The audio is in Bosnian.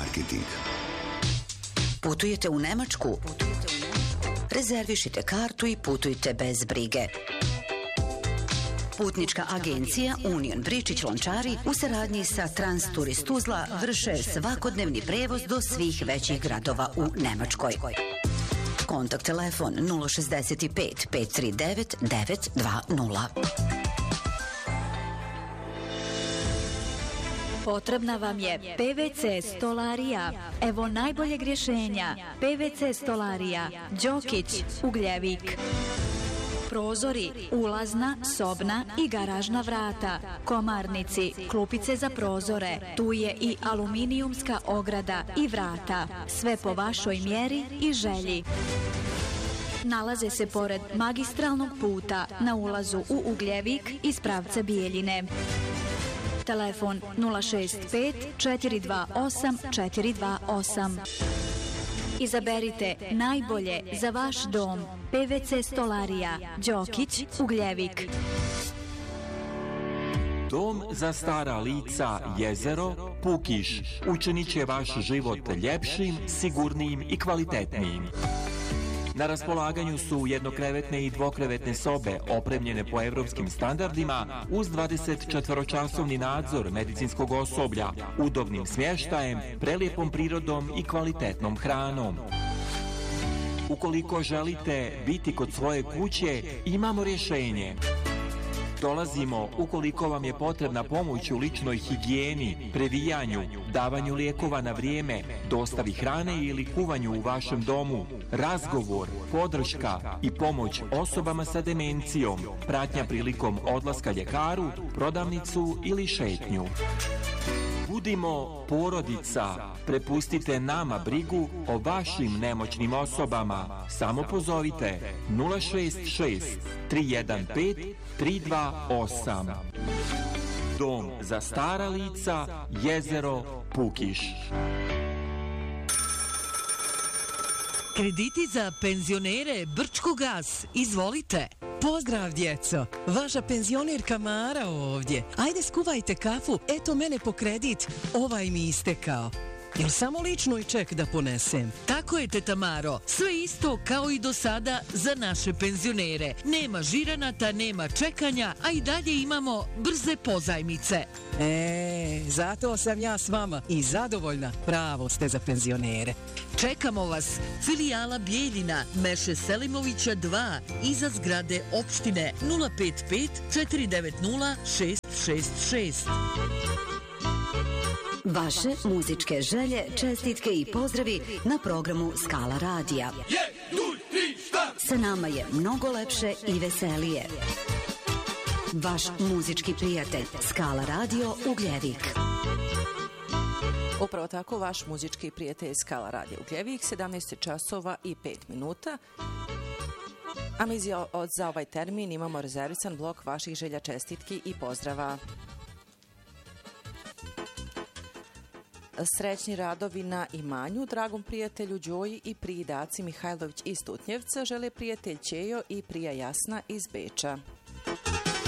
marketing. Putujete u Nemačku? Rezervišite kartu i putujte bez brige. Putnička agencija Union Bričić-Lončari u saradnji sa Transturist Tuzla vrše svakodnevni prevoz do svih većih gradova u Nemačkoj. Kontakt telefon 065 539 920. Potrebna vam je PVC stolarija. Evo najboljeg rješenja. PVC stolarija Đokić, Ugljevik. Prozori, ulazna, sobna i garažna vrata, komarnici, klupice za prozore, tu je i aluminijumska ograda i vrata, sve po vašoj mjeri i želji. Nalaze se pored magistralnog puta na ulazu u Ugljevik iz pravca Bijeljine. Telefon 065 428 428. Izaberite najbolje za vaš dom. PVC stolarija Đokić, Ugljevik. Dom za stara lica Jezero, Pukiš učinit će vaš život ljepšim, sigurnijim i kvalitetnijim. Na raspolaganju su jednokrevetne i dvokrevetne sobe opremljene po evropskim standardima uz 24-časovni nadzor medicinskog osoblja, udobnim smještajem, prelijepom prirodom i kvalitetnom hranom. Ukoliko želite biti kod svoje kuće, imamo rješenje. Dolazimo ukoliko vam je potrebna pomoć u ličnoj higijeni, previjanju, davanju lijekova na vrijeme, dostavi hrane ili kuvanju u vašem domu, razgovor, podrška i pomoć osobama sa demencijom, pratnja prilikom odlaska ljekaru, prodavnicu ili šetnju. Budimo porodica, prepustite nama brigu o vašim nemoćnim osobama. Samo pozovite 066 315 328. Dom za stara lica Jezero, Pukiš. Krediti za penzionere Brčkogas, izvolite. Pozdrav, djeco. Vaša penzionerka Mara ovdje. Ajde, skuvajte kafu. Eto mene po kredit. Ovaj mi istekao. Jel samo lični ček da ponesem? Tako je, teta Maro. Sve isto kao i do sada za naše penzionere. Nema žiranata, nema čekanja, a i dalje imamo brze pozajmice. Zato sam ja s vama i zadovoljna. Pravo ste za penzionere. Čekamo vas. Filijala Bijeljina, Meše Selimovića 2, iza zgrade opštine 055 490 666. Vaše muzičke želje, čestitke i pozdravi na programu Skala radija. Sa nama je mnogo lepše i veselije. Vaš muzički prijatelj Skala radio Ugljevik. Upravo tako, vaš muzički prijatelj Skala radio Ugljevik, 17 časova i 5 minuta. A mi za ovaj termin imamo rezervisan blok vaših želja, čestitki i pozdrava. Srećni radovi na imanju dragom prijatelju Đoji i priji Daci Mihajlović iz Tutnjevca žele prijatelj Ćejo i prija Jasna iz Beča.